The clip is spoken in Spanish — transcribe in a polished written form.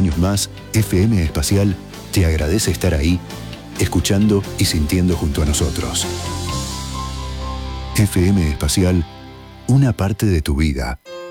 años más, FM Espacial te agradece estar ahí, escuchando y sintiendo junto a nosotros. FM Espacial, una parte de tu vida.